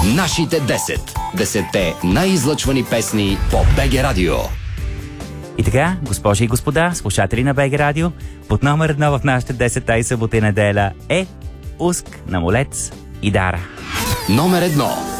Нашите 10. 10-те най-излъчвани песни по БГ Радио. И така, госпожи и господа, слушатели на БГ Радио, под номер 1 в нашите 10 и събота и неделя е Уск на Молец и Дара. Номер 1.